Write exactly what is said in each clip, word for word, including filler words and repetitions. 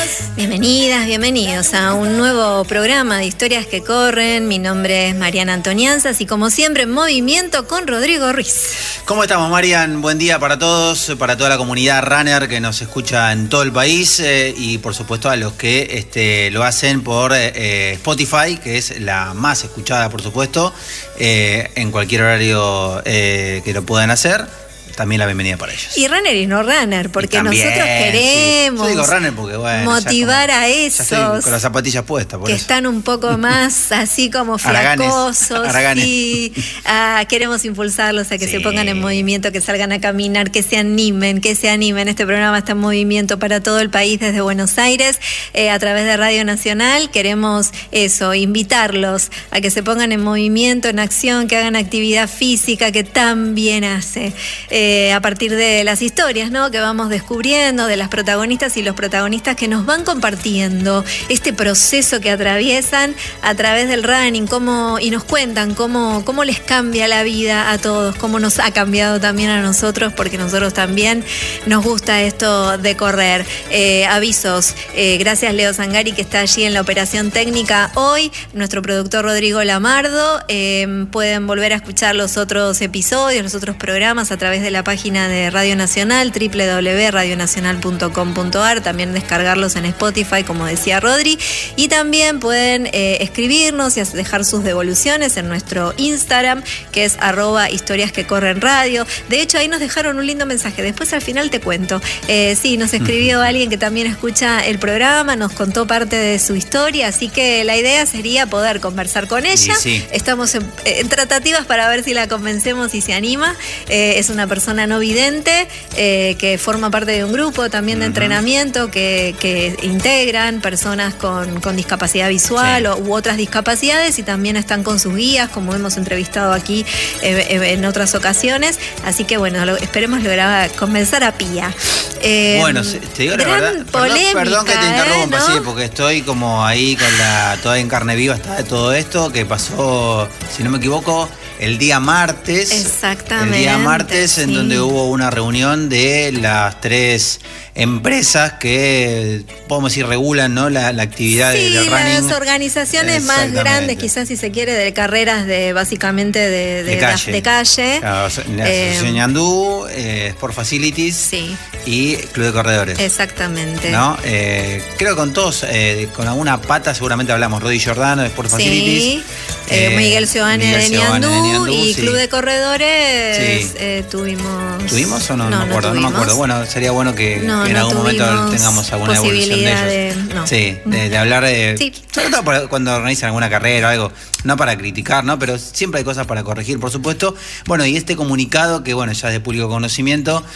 Bienvenidas, bienvenidos a un nuevo programa de Historias que Corren. Mi nombre es Mariana Antonianzas y como siempre en movimiento con Rodrigo Ruiz. ¿Cómo estamos, Marian? Buen día para todos, para toda la comunidad runner que nos escucha en todo el país eh, y por supuesto a los que este, lo hacen por eh, Spotify, que es la más escuchada por supuesto, eh, en cualquier horario eh, que lo puedan hacer. También la bienvenida para ellos. Y runner y no runner, porque también, nosotros queremos sí. Yo digo runner porque, bueno, motivar como, a esos ya estoy con las zapatillas puestas. Por que eso. Están un poco más así como flacosos. Y ah, queremos impulsarlos a que sí. se pongan en movimiento, que salgan a caminar, que se animen, que se animen. Este programa está en movimiento para todo el país desde Buenos Aires, eh, a través de Radio Nacional. Queremos eso, invitarlos a que se pongan en movimiento, en acción, que hagan actividad física, que tan bien hace. Eh, Eh, a partir de las historias, ¿no?, que vamos descubriendo, de las protagonistas y los protagonistas que nos van compartiendo este proceso que atraviesan a través del running, cómo, y nos cuentan cómo, cómo les cambia la vida a todos, cómo nos ha cambiado también a nosotros, porque nosotros también nos gusta esto de correr. Eh, avisos, eh, gracias Leo Zangari, que está allí en la operación técnica hoy, nuestro productor Rodrigo Lamardo. Eh, pueden volver a escuchar los otros episodios, los otros programas a través de la página de Radio Nacional, doble u doble u doble u punto radio nacional punto com punto a r, también descargarlos en Spotify, como decía Rodri, y también pueden eh, escribirnos y dejar sus devoluciones en nuestro Instagram, que es arroba historias que corren radio. De hecho, ahí nos dejaron un lindo mensaje, después al final te cuento. Eh, sí, nos escribió alguien que también escucha el programa, nos contó parte de su historia, así que la idea sería poder conversar con ella. Sí, sí. Estamos en, en tratativas para ver si la convencemos y se anima. Eh, es una persona persona no vidente, eh, que forma parte de un grupo también de uh-huh. entrenamiento que, que integran personas con, con discapacidad visual sí. o, u otras discapacidades, y también están con sus guías, como hemos entrevistado aquí eh, en otras ocasiones. Así que bueno, lo, esperemos lograr convencer a Pía. Eh, bueno, te digo la verdad, polémica, perdón, perdón que te interrumpa, ¿eh? ¿no? sí, porque estoy como ahí con la toda en carne viva está de todo esto que pasó, si no me equivoco, el día martes. Exactamente. El día martes, sí. en donde hubo una reunión de las tres empresas que, podemos decir, regulan, ¿no?, la, la actividad sí, del running. Las organizaciones más grandes, quizás, si se quiere, de carreras de básicamente de, de, de calle. de calle. Claro, la Asociación eh, Ñandú, eh, Sport Facilities sí. y Club de Corredores. Exactamente. ¿No? Eh, creo que con todos, eh, con alguna pata seguramente hablamos. Rodi Giordano de Sport Facilities. Sí. Eh, eh, Miguel Giovanni de Ñandú y sí. Club de Corredores sí. eh, tuvimos... ¿Tuvimos o no? No, no me acuerdo, no, no me acuerdo. Bueno, sería bueno que, no, que en no algún momento tengamos alguna evolución de ellos. De, no. Sí, de, de hablar de... Sí. Sobre todo para cuando organizan alguna carrera o algo, no para criticar, ¿no? Pero siempre hay cosas para corregir, por supuesto. Bueno, y este comunicado, que bueno, ya es de público conocimiento,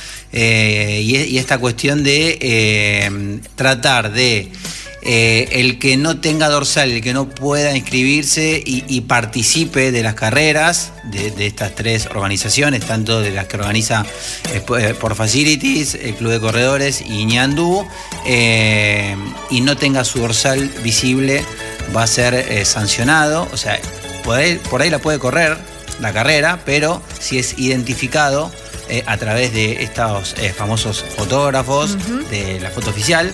eh, y, y esta cuestión de eh, tratar de... Eh, el que no tenga dorsal, el que no pueda inscribirse y, y participe de las carreras de, de estas tres organizaciones, tanto de las que organiza eh, por Facilities, el Club de Corredores y Ñandú, eh, y no tenga su dorsal visible, va a ser eh, sancionado. O sea, por ahí, por ahí la puede correr la carrera, pero si es identificado eh, a través de estos eh, famosos fotógrafos uh-huh. de la foto oficial,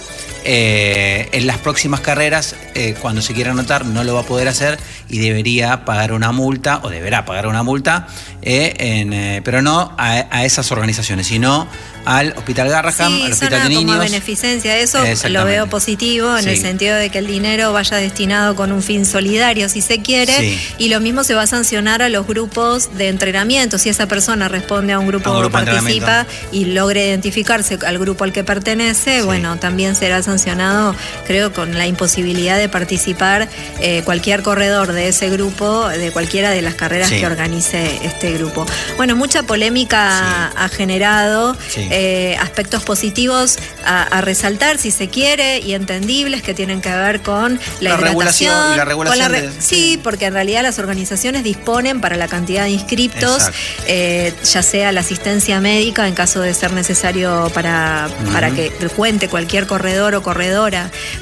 Eh, en las próximas carreras, eh, cuando se quiera anotar, no lo va a poder hacer y debería pagar una multa, o deberá pagar una multa, eh, en, eh, pero no a, a esas organizaciones, sino al Hospital Garraham, sí, al Hospital de Niños. Como beneficencia, eso lo veo positivo, en sí. el sentido de que el dinero vaya destinado con un fin solidario, si se quiere, sí. y lo mismo se va a sancionar a los grupos de entrenamiento. Si esa persona responde a un grupo, o participa y logra identificarse al grupo al que pertenece, sí. bueno, también será sancionado, creo, con la imposibilidad de participar eh, cualquier corredor de ese grupo, de cualquiera de las carreras sí. que organice este grupo. Bueno, mucha polémica sí. ha generado. Sí. Eh, aspectos positivos a, a resaltar, si se quiere, y entendibles, que tienen que ver con la, la regulación y la regulación. La re de... Sí, porque en realidad las organizaciones disponen para la cantidad de inscriptos, eh, ya sea la asistencia médica en caso de ser necesario para, uh-huh. para que cuente cualquier corredor o corredora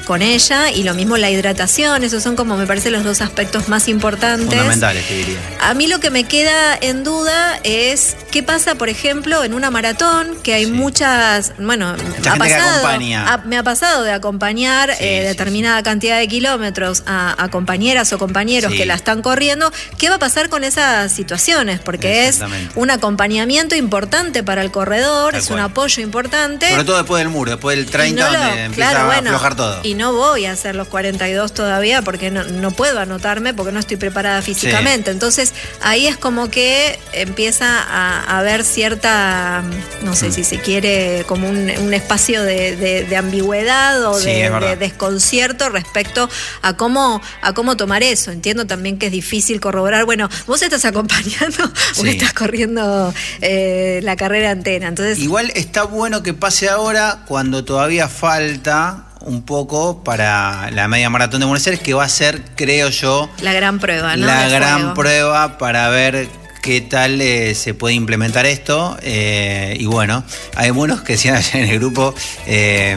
con ella, y lo mismo la hidratación. Esos son, como me parece, los dos aspectos más importantes. Fundamentales, te diría. A mí lo que me queda en duda es qué pasa, por ejemplo, en una maratón, que hay sí. muchas, bueno, Mucha ha pasado, ha, me ha pasado de acompañar sí, eh, determinada sí, sí. cantidad de kilómetros a, a compañeras o compañeros sí. que la están corriendo. ¿Qué va a pasar con esas situaciones? Porque es un acompañamiento importante para el corredor, Tal es cual. un apoyo importante. Sobre todo después del muro, después del treinta, no donde lo, empieza claro, a bueno, aflojar todo. Y no voy a hacer los cuarenta y dos todavía porque no, no puedo anotarme porque no estoy preparada físicamente. Sí. Entonces, ahí es como que empieza a haber cierta, no sé mm. si se quiere, como un, un espacio de, de, de ambigüedad o sí, de, de desconcierto respecto a cómo, a cómo tomar eso. Entiendo también que es difícil corroborar, bueno, vos estás acompañando sí. o estás corriendo eh, la carrera entera. Entonces, igual está bueno que pase ahora cuando todavía falta un poco para la media maratón de Buenos Aires, que va a ser, creo yo, la gran prueba, ¿no? La de gran fuego. prueba para ver qué tal eh, se puede implementar esto. Eh, y bueno, hay buenos que decían allá en el grupo, eh,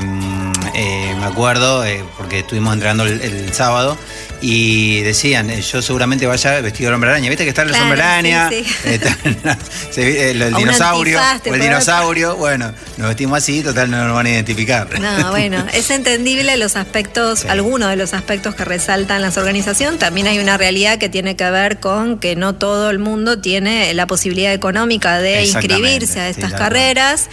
eh, me acuerdo, eh, porque estuvimos entrenando el, el sábado, y decían, eh, yo seguramente vaya vestido de hombre araña. ¿Viste que están los claro, hombres araña? Sí, sí. Está, se, el, el dinosaurio, o el dinosaurio, bueno, nos vestimos así, total no nos van a identificar. No, bueno, es entendible los aspectos, sí. algunos de los aspectos que resaltan las organizaciones. También hay una realidad que tiene que ver con que no todo el mundo tiene la posibilidad económica de inscribirse a estas sí, carreras.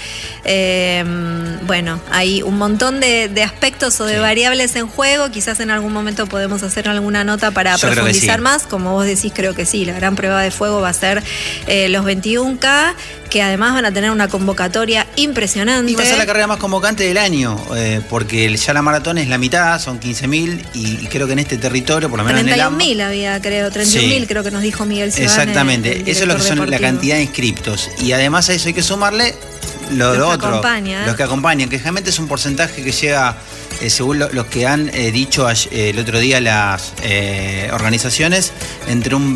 Eh, bueno, hay un montón de, de aspectos o de sí. variables en juego. Quizás en algún momento podemos hacer alguna nota para Yo profundizar sí. más. Como vos decís, creo que sí. La gran prueba de fuego va a ser eh, los veintiún K, que además van a tener una convocatoria impresionante. Y va a ser la carrera más convocante del año, eh, porque ya la maratón es la mitad, son quince mil, y, y creo que en este territorio, por lo menos treinta y un en el mil había, creo, treinta y un mil sí. creo que nos dijo Miguel Ciudad. Exactamente, el, el eso es lo que son deportivo. La cantidad de inscriptos. Y además a eso hay que sumarle lo, lo otro, acompaña. los que acompañan, que generalmente es un porcentaje que llega, eh, según lo, los que han eh, dicho eh, el otro día las eh, organizaciones, entre un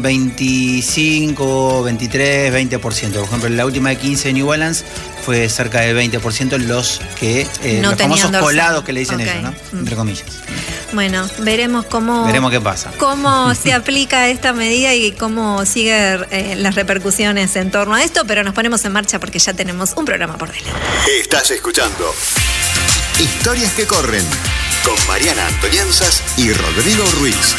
veinticinco, veintitrés, veinte por ciento. Por ejemplo, en la última de quince de New Balance fue cerca del veinte por ciento los que eh, no los famosos dorsal. Colados que le dicen okay. ellos, ¿no? Mm. Entre comillas. Bueno, veremos cómo veremos qué pasa. Cómo se aplica esta medida y cómo siguen eh, las repercusiones en torno a esto, pero nos ponemos en marcha porque ya tenemos un programa por delante. Estás escuchando Historias que corren con Mariana Antonianzas y Rodrigo Ruiz.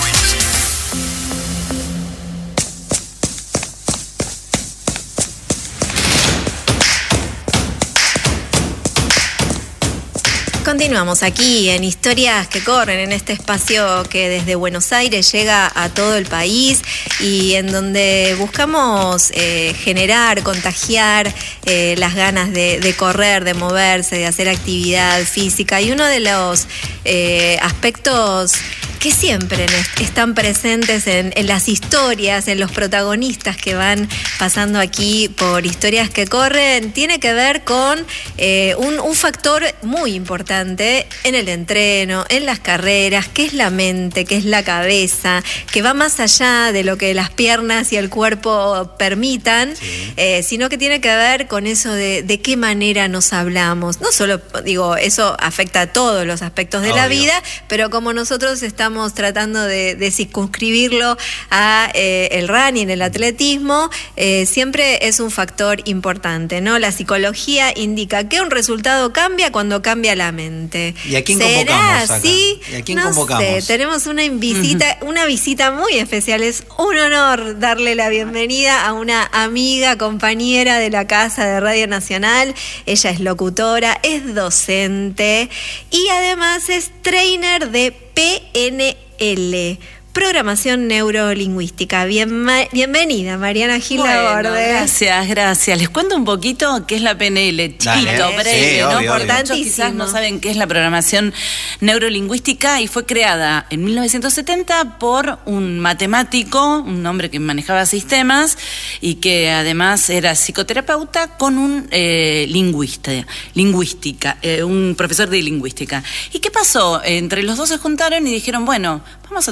Continuamos aquí en Historias que corren, en este espacio que desde Buenos Aires llega a todo el país y en donde buscamos eh, generar, contagiar eh, las ganas de, de correr, de moverse, de hacer actividad física. Y uno de los eh, aspectos que siempre están presentes en, en las historias, en los protagonistas que van pasando aquí por Historias que corren, tiene que ver con eh, un, un factor muy importante en el entreno, en las carreras, que es la mente, que es la cabeza, que va más allá de lo que las piernas y el cuerpo permitan, sí. eh, sino que tiene que ver con eso de, de qué manera nos hablamos. No solo, digo, eso afecta a todos los aspectos de Obvio. La vida, pero como nosotros estamos Estamos tratando de, de circunscribirlo a eh, el running, el atletismo, eh, siempre es un factor importante, ¿no? La psicología indica que un resultado cambia cuando cambia la mente. ¿Y a quién ¿Será convocamos acá? así? ¿Y a quién no convocamos? Sé, tenemos una visita, uh-huh. una visita muy especial. Es un honor darle la bienvenida a una amiga, compañera de la Casa de Radio Nacional. Ella es locutora, es docente y además es trainer de P N L, Programación Neurolingüística. Bien, bienvenida, Mariana Gil Laborde. Bueno, gracias, gracias. Les cuento un poquito qué es la P N L, chiquito, Dale, breve, sí, ¿no? Obvio, Porque obvio. muchos quizás no saben qué es la programación neurolingüística y fue creada en mil novecientos setenta por un matemático, un hombre que manejaba sistemas y que además era psicoterapeuta con un eh, lingüista, lingüística, eh, un profesor de lingüística. ¿Y qué pasó? Entre los dos se juntaron y dijeron, bueno, vamos a tratar de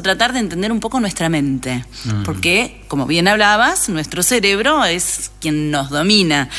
entender un poco nuestra mente, uh-huh. porque, como bien hablabas, nuestro cerebro es quien nos domina.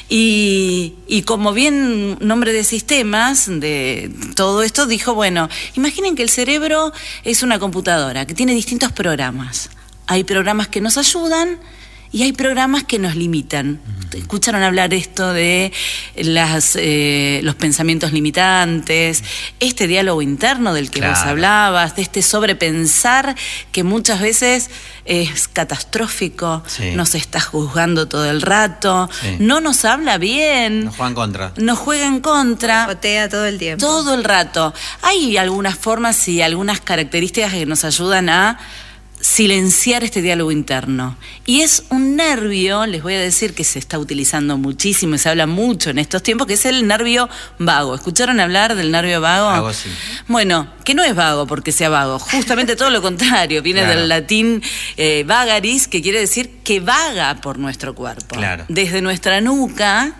Y, y como bien nombre de sistemas, de todo esto, dijo, bueno, imaginen que el cerebro es una computadora que tiene distintos programas. Hay programas que nos ayudan y hay programas que nos limitan. Uh-huh. Escucharon hablar esto de las, eh, los pensamientos limitantes, este diálogo interno del que claro. vos hablabas, de este sobrepensar que muchas veces es catastrófico, sí. nos está juzgando todo el rato, sí. no nos habla bien. Nos juega en contra. Nos juega en contra. Botea todo el tiempo. Todo el rato. Hay algunas formas y algunas características que nos ayudan a silenciar este diálogo interno. Y es un nervio, les voy a decir que se está utilizando muchísimo y se habla mucho en estos tiempos, que es el nervio vago. ¿Escucharon hablar del nervio vago? Vago, sí. Bueno, que no es vago porque sea vago, justamente todo lo contrario, viene claro. del latín eh, vagaris, que quiere decir que vaga por nuestro cuerpo. Claro. Desde nuestra nuca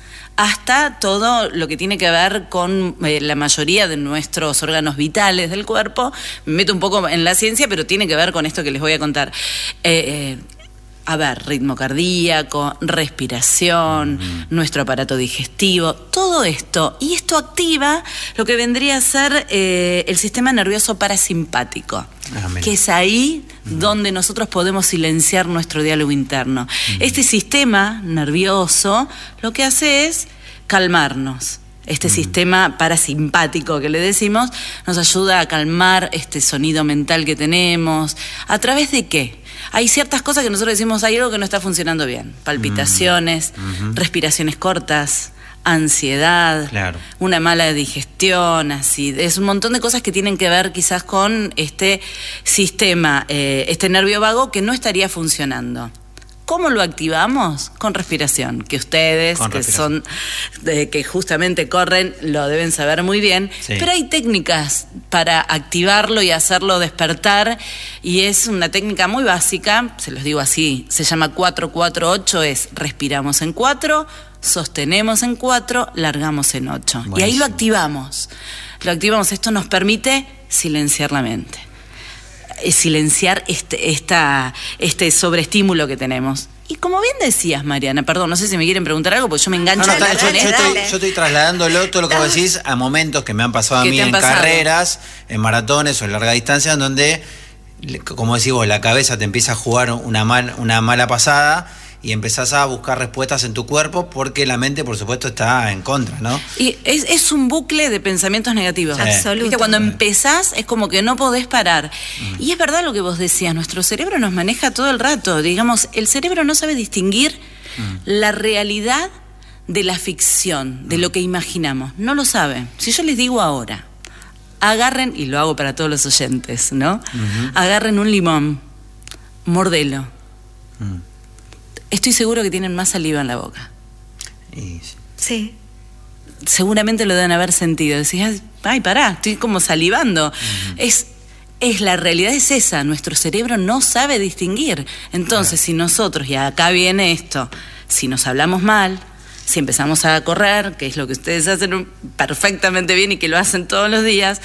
hasta todo lo que tiene que ver con eh, la mayoría de nuestros órganos vitales del cuerpo. Me meto un poco en la ciencia, pero tiene que ver con esto que les voy a contar. Eh, eh, a ver, ritmo cardíaco, respiración, uh-huh. nuestro aparato digestivo, todo esto. Y esto activa lo que vendría a ser eh, el sistema nervioso parasimpático, ah, que es ahí uh-huh. donde nosotros podemos silenciar nuestro diálogo interno. Uh-huh. Este sistema nervioso lo que hace es calmarnos. Este uh-huh. sistema parasimpático que le decimos nos ayuda a calmar este sonido mental que tenemos. ¿A través de qué? Hay ciertas cosas que nosotros decimos, hay algo que no está funcionando bien. Palpitaciones, uh-huh. respiraciones cortas, ansiedad, claro. una mala digestión, así. Es un montón de cosas que tienen que ver quizás con este sistema, eh, este nervio vago que no estaría funcionando. ¿Cómo lo activamos? Con respiración, que ustedes, que son, eh, que justamente corren, lo deben saber muy bien, sí. pero hay técnicas para activarlo y hacerlo despertar, y es una técnica muy básica, se los digo así, se llama cuatro cuatro ocho, es respiramos en cuatro, sostenemos en cuatro, largamos en ocho. Buenísimo. Y ahí lo activamos, lo activamos, esto nos permite silenciar la mente. Silenciar este, esta, este sobreestímulo que tenemos. Y como bien decías, Mariana, perdón, no sé si me quieren preguntar algo, porque yo me engancho. No, no, está, yo, yo, estoy, yo estoy trasladándolo, todo lo que vos decís, a momentos que me han pasado a mí en pasado? carreras, en maratones o en larga distancia, en donde, como decís vos, la cabeza te empieza a jugar una, mal, una mala pasada y empezás a buscar respuestas en tu cuerpo porque la mente, por supuesto, está en contra, ¿no? Y es, es un bucle de pensamientos negativos. Sí. Absolutamente. Cuando empezás es como que no podés parar. Mm. Y es verdad lo que vos decías, nuestro cerebro nos maneja todo el rato. Digamos, el cerebro no sabe distinguir mm. la realidad de la ficción, de mm. lo que imaginamos. No lo sabe. Si yo les digo ahora, agarren, y lo hago para todos los oyentes, ¿no? Mm-hmm. Agarren un limón, mordelo. Mm. Estoy seguro que tienen más saliva en la boca. Y... Sí. Seguramente lo deben haber sentido. Decís, ay, pará, estoy como salivando. Uh-huh. Es, es la realidad es esa. Nuestro cerebro no sabe distinguir. Entonces, claro. si nosotros, y acá viene esto, si nos hablamos mal, si empezamos a correr, que es lo que ustedes hacen perfectamente bien y que lo hacen todos los días,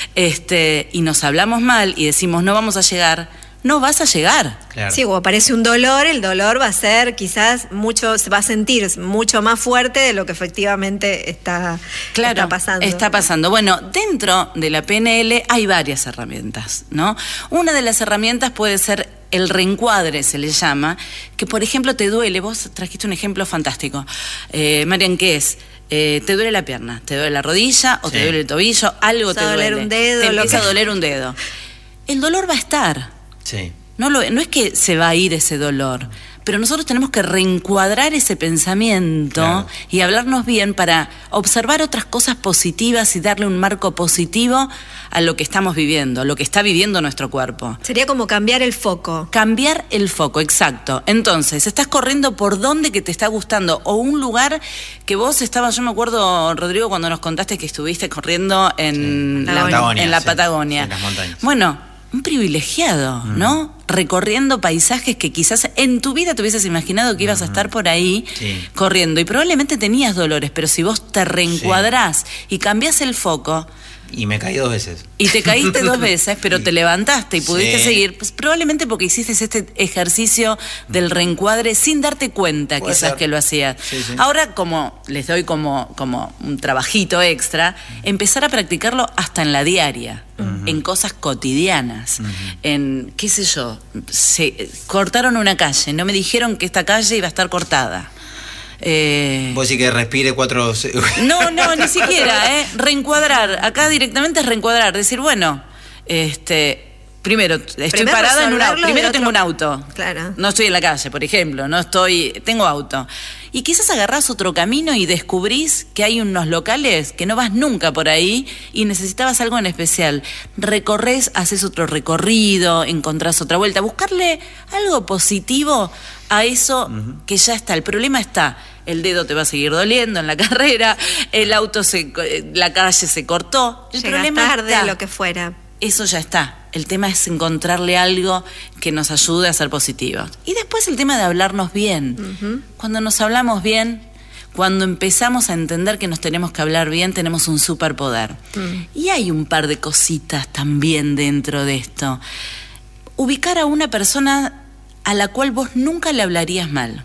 este, y nos hablamos mal y decimos no vamos a llegar, no vas a llegar. Claro. Sí, o aparece un dolor, el dolor va a ser quizás mucho, se va a sentir mucho más fuerte de lo que efectivamente está, claro, está pasando. Está pasando. Bueno, dentro de la P N L hay varias herramientas, ¿no? Una de las herramientas puede ser el reencuadre, se le llama, que por ejemplo te duele, vos trajiste un ejemplo fantástico. Eh, Marian, ¿qué es? Eh, te duele la pierna, te duele la rodilla o sí. te duele el tobillo, algo te, te duele. doler un dedo. Te empieza que... a doler un dedo. El dolor va a estar. Sí. No, lo, no es que se va a ir ese dolor, pero nosotros tenemos que reencuadrar ese pensamiento, claro. y hablarnos bien para observar otras cosas positivas y darle un marco positivo a lo que estamos viviendo, a lo que está viviendo nuestro cuerpo. Sería como cambiar el foco. Cambiar el foco, exacto. Entonces, estás corriendo por donde que te está gustando, o un lugar que vos estabas, yo me acuerdo, Rodrigo, cuando nos contaste que estuviste corriendo en, sí. la, Patagonia, en la sí. Patagonia. En las montañas. Bueno, un privilegiado, mm. ¿no? Recorriendo paisajes que quizás en tu vida te hubieses imaginado que ibas a estar por ahí sí. corriendo, y probablemente tenías dolores, pero si vos te reencuadrás sí. y cambiás el foco, Y me caí dos veces. Y te caíste dos veces, pero te levantaste y pudiste sí. seguir, pues probablemente porque hiciste este ejercicio del reencuadre sin darte cuenta, Puede quizás ser. que lo hacías. Sí, sí. Ahora, como les doy como, como un trabajito extra, empezar a practicarlo hasta en la diaria, uh-huh. en cosas cotidianas, uh-huh. en, qué sé yo, se cortaron una calle, no me dijeron que esta calle iba a estar cortada. Eh... Vos sí que respire cuatro... No, no, ni siquiera, ¿eh? Reencuadrar. Acá directamente es reencuadrar. Decir, bueno, este... Primero, estoy Primero parada en un auto. Primero otro... tengo un auto. Claro. No estoy en la calle, por ejemplo. No estoy... Tengo auto. Y quizás agarrás otro camino y descubrís que hay unos locales que no vas nunca por ahí y necesitabas algo en especial. Recorres, haces otro recorrido, encontrás otra vuelta. Buscarle algo positivo a eso uh-huh. que ya está. El problema está... El dedo te va a seguir doliendo en la carrera, el auto, se, la calle se cortó. El Llega problema tarde, está. Lo que fuera. Eso ya está. El tema es encontrarle algo que nos ayude a ser positivo. Y después el tema de hablarnos bien. Uh-huh. Cuando nos hablamos bien, cuando empezamos a entender que nos tenemos que hablar bien, tenemos un superpoder. Uh-huh. Y hay un par de cositas también dentro de esto. Ubicar a una persona a la cual vos nunca le hablarías mal.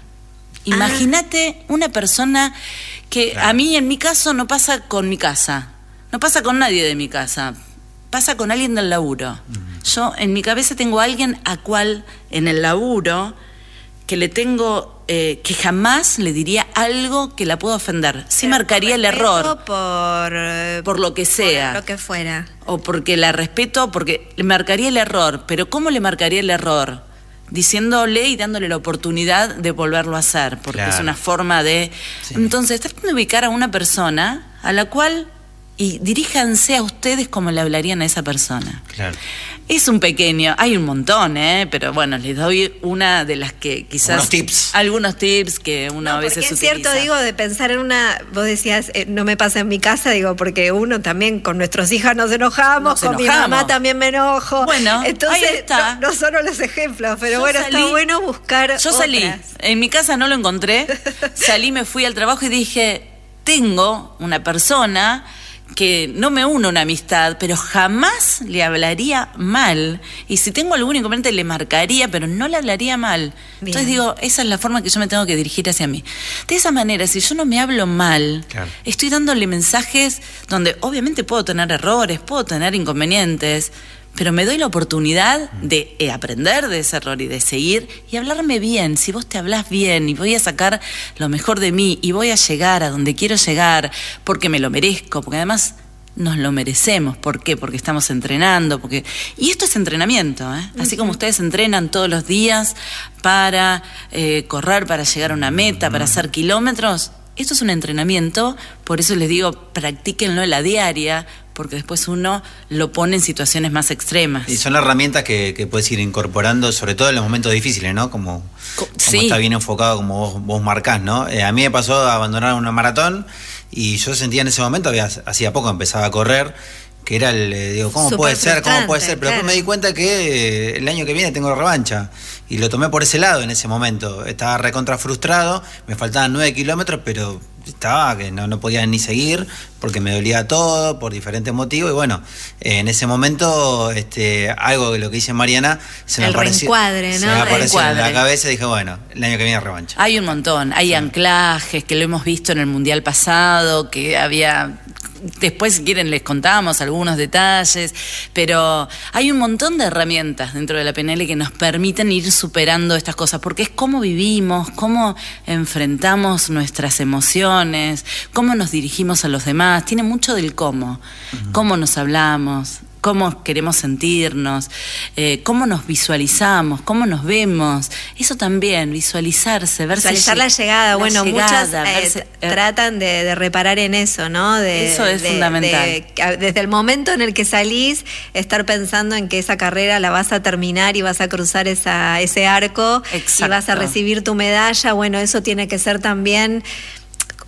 Imagínate ah. una persona que claro. a mí en mi caso no pasa con mi casa, no pasa con nadie de mi casa, pasa con alguien del laburo. Uh-huh. Yo en mi cabeza tengo a alguien a cual en el laburo que le tengo, eh, que jamás le diría algo que la pueda ofender. Sí Pero marcaría el error. Por, eh, por lo que sea. Por lo que fuera. O porque la respeto, porque le marcaría el error. Pero ¿cómo le marcaría el error? Diciéndole y dándole la oportunidad de volverlo a hacer, porque claro. es una forma de... Sí. Entonces, traten de ubicar a una persona a la cual, y diríjanse a ustedes como le hablarían a esa persona. Claro. Es un pequeño, hay un montón, ¿eh? Pero bueno, les doy una de las que quizás... Algunos tips. Algunos tips que uno no, a veces es utiliza. cierto, digo, de pensar en una... Vos decías, eh, no me pasa en mi casa, digo, porque uno también con nuestros hijos nos enojamos, nos con enojamos. Mi mamá también me enojo. Bueno, entonces, ahí está. No, no solo los ejemplos, pero yo bueno, salí, está bueno buscar Yo salí, otras. En mi casa no lo encontré, salí, me fui al trabajo y dije, tengo una persona... que no me une una amistad, pero jamás le hablaría mal. Y si tengo algún inconveniente, le marcaría, pero no le hablaría mal. Bien. Entonces digo, esa es la forma que yo me tengo que dirigir hacia mí. De esa manera, si yo no me hablo mal, claro. estoy dándole mensajes donde obviamente puedo tener errores, puedo tener inconvenientes, pero me doy la oportunidad de eh, aprender de ese error y de seguir y hablarme bien. Si vos te hablás bien y voy a sacar lo mejor de mí y voy a llegar a donde quiero llegar porque me lo merezco, porque además nos lo merecemos. ¿Por qué? Porque estamos entrenando. Porque... Y esto es entrenamiento, ¿eh? Así como ustedes entrenan todos los días para eh, correr, para llegar a una meta, para hacer kilómetros, esto es un entrenamiento. Por eso les digo, practíquenlo en la diaria, porque después uno lo pone en situaciones más extremas. Y son herramientas que, que puedes ir incorporando, sobre todo en los momentos difíciles, ¿no? Como, como sí. está bien enfocado, como vos, vos marcás, ¿no? Eh, a mí me pasó a abandonar una maratón y yo sentía en ese momento, había, hacía poco empezaba a correr, que era el, eh, digo, ¿cómo Super puede ser? ¿Cómo puede ser? Pero claro. después me di cuenta que eh, el año que viene tengo revancha. Y lo tomé por ese lado en ese momento. Estaba recontra frustrado, me faltaban nueve kilómetros, pero estaba que no, no podía ni seguir porque me dolía todo por diferentes motivos. Y bueno, eh, en ese momento, este, algo de lo que dice Mariana se me el apareció, reencuadre, ¿no? se me apareció reencuadre. en la cabeza y dije, bueno, el año que viene revancha. Hay un montón, hay sí. anclajes que lo hemos visto en el Mundial pasado, que había... Después, si quieren, les contamos algunos detalles, pero hay un montón de herramientas dentro de la P N L que nos permiten ir superando estas cosas, porque es cómo vivimos, cómo enfrentamos nuestras emociones, cómo nos dirigimos a los demás, tiene mucho del cómo, uh-huh. cómo nos hablamos, cómo queremos sentirnos, eh, cómo nos visualizamos, cómo nos vemos. Eso también, visualizarse, verse. Visualizar la llegada. La bueno, llegada, muchas eh, verse, eh, tratan de, de reparar en eso, ¿no? De, eso es de, fundamental. De, desde el momento en el que salís, estar pensando en que esa carrera la vas a terminar y vas a cruzar esa, ese arco. Exacto. Y vas a recibir tu medalla. Bueno, eso tiene que ser también...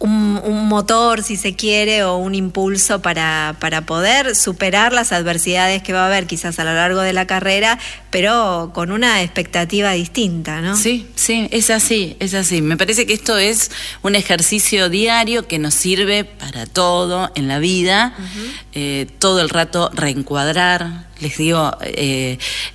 un, un motor, si se quiere, o un impulso para, para poder superar las adversidades que va a haber quizás a lo largo de la carrera, pero con una expectativa distinta, ¿no? Sí, sí, es así, es así. Me parece que esto es un ejercicio diario que nos sirve para todo en la vida, uh-huh. eh, todo el rato reencuadrar. Les digo, eh,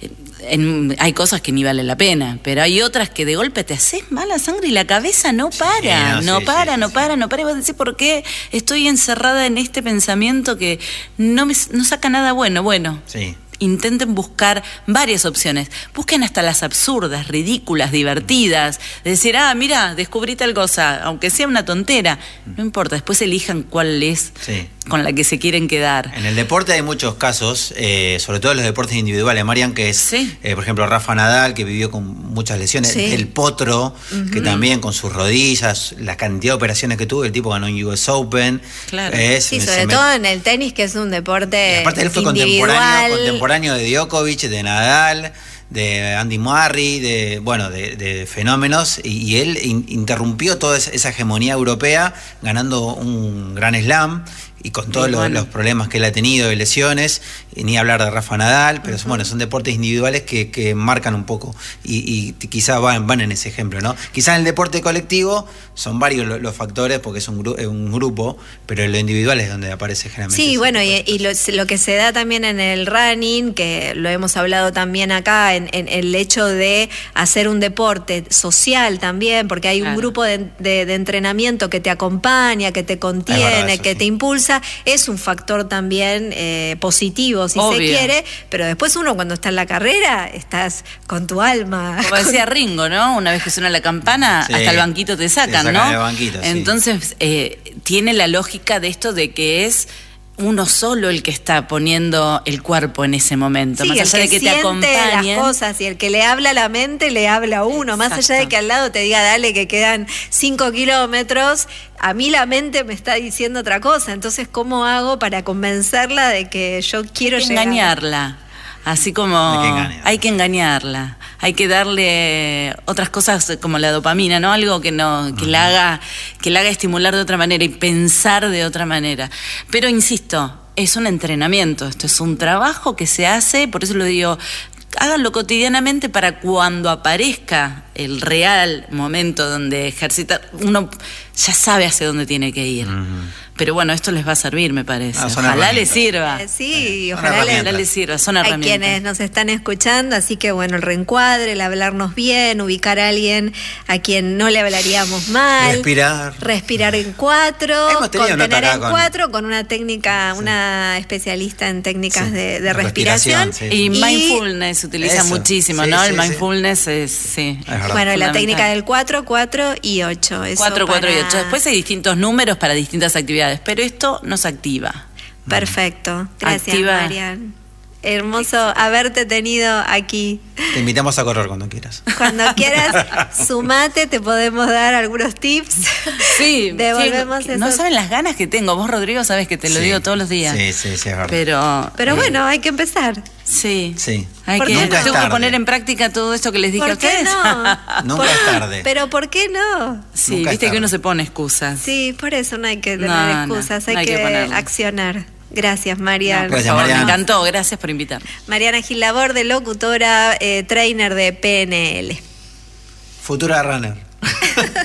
en, hay cosas que ni vale la pena, pero hay otras que de golpe te haces mala sangre y la cabeza no para, sí, no, no sí, para, sí, no sí. para, no para. Y vos decís, ¿por qué estoy encerrada en este pensamiento que no me no saca nada bueno? Bueno, sí. Intenten buscar varias opciones. Busquen hasta las absurdas, ridículas, divertidas. De decir, ah, mira, descubrí tal cosa, aunque sea una tontera. No importa, después elijan cuál es sí. con la que se quieren quedar. En el deporte hay muchos casos, eh, sobre todo en los deportes individuales, Marian, que es, sí. eh, por ejemplo, Rafa Nadal, que vivió con muchas lesiones. Sí. El Potro, uh-huh. que también con sus rodillas, la cantidad de operaciones que tuvo, el tipo ganó un U S Open. Claro. Eh, sí, sobre todo me... en el tenis, que es un deporte y aparte él fue individual. contemporáneo, contemporáneo de Djokovic, de Nadal, de Andy Murray, de bueno, de, de fenómenos, y, y él in, interrumpió toda esa hegemonía europea ganando un gran slam y con todos los, bueno. los problemas que él ha tenido de lesiones, y ni hablar de Rafa Nadal, pero uh-huh. son, bueno, son deportes individuales que, que marcan un poco y, y quizás van, van en ese ejemplo, ¿no? Quizás en el deporte colectivo son varios los, los factores porque es un, gru- un grupo, pero en lo individual es donde aparece generalmente. Sí, bueno, y, y lo, lo que se da también en el running, que lo hemos hablado también acá, en, en el hecho de hacer un deporte social también, porque hay claro. un grupo de, de, de entrenamiento que te acompaña, que te contiene, verdad, eso, que sí. te impulsa, es un factor también eh, positivo, si Obvio. se quiere, pero después uno cuando está en la carrera, estás con tu alma. Como decía Ringo, ¿no? Una vez que suena la campana, sí. hasta el banquito te sacan, te sacan ¿no? El banquito, Entonces, sí. eh, tiene la lógica de esto de que es uno solo el que está poniendo el cuerpo en ese momento, sí, más allá que de que te acompañen las cosas, y el que le habla a la mente le habla a uno. Exacto. Más allá de que al lado te diga dale que quedan cinco kilómetros, a mí la mente me está diciendo otra cosa. Entonces, ¿cómo hago para convencerla de que yo quiero hay que llegar? Engañarla. Así como hay que, engañarla. hay que engañarla, hay que darle otras cosas como la dopamina, ¿no? Algo que no, que uh-huh. la haga, que la haga estimular de otra manera y pensar de otra manera. Pero insisto, es un entrenamiento, esto es un trabajo que se hace, por eso lo digo, háganlo cotidianamente para cuando aparezca el real momento donde ejercita, uno ya sabe hacia dónde tiene que ir. Uh-huh. Pero bueno, esto les va a servir, me parece. Ah, ojalá les sirva. Eh, sí, eh, ojalá, les, ojalá les sirva. Son herramientas. Hay quienes nos están escuchando, así que bueno, el reencuadre, el hablarnos bien, ubicar a alguien a quien no le hablaríamos mal. Respirar. Respirar en cuatro. Hemos tenido contener en con... cuatro, con una técnica, sí. una especialista en técnicas sí. de, de respiración. respiración sí. Y mindfulness se utiliza Eso. muchísimo, sí, ¿no? Sí, el mindfulness sí. es, sí. Es bueno, la técnica del cuatro, cuatro y ocho. cuatro, cuatro y ocho. Después hay distintos números para distintas actividades, pero esto nos activa. Perfecto. Gracias, activa. Marian. Hermoso haberte tenido aquí. Te invitamos a correr cuando quieras. Cuando quieras, sumate, te podemos dar algunos tips. Sí, devolvemos sí, no saben las ganas que tengo. Vos, Rodrigo, sabes que te lo sí, digo todos los días. Sí, sí, sí, es verdad. Pero, pero eh. bueno, hay que empezar. Sí, sí. Hay que, Nunca tengo que poner en práctica todo esto que les dije a ustedes. No? Nunca por, es tarde. Pero ¿por qué no? Sí, Nunca viste que uno se pone excusas. Sí, por eso no hay que tener no, excusas, no, hay, no hay que, que accionar. Gracias, Marian. No, gracias, favor, Mariana. Me encantó, gracias por invitarme. Mariana Gil Laborde, locutora, eh, trainer de P N L. Futura runner.